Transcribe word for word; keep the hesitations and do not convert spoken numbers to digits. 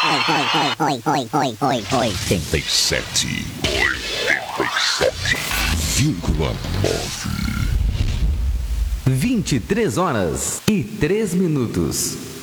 oitenta e sete. oitenta e sete vírgula nove. vinte e três horas e três minutos.